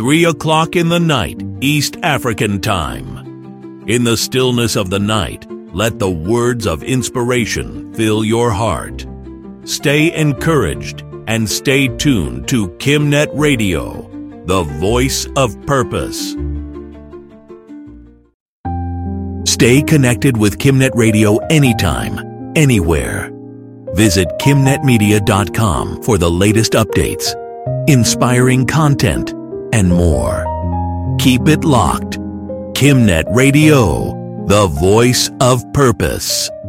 3 o'clock in the night, East African Time. In the stillness of the night, let the words of inspiration fill your heart. Stay encouraged and stay tuned to KimNet Radio, the voice of purpose. Stay connected with KimNet Radio anytime, anywhere. Visit KimNetMedia.com for the latest updates, inspiring content, and more. Keep it locked. KimNet Radio, the voice of purpose.